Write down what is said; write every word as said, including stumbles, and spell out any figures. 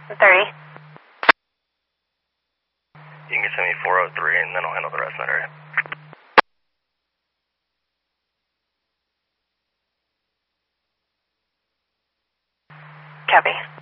thirty. You can send me four oh three and then I'll handle the rest in that area. Copy.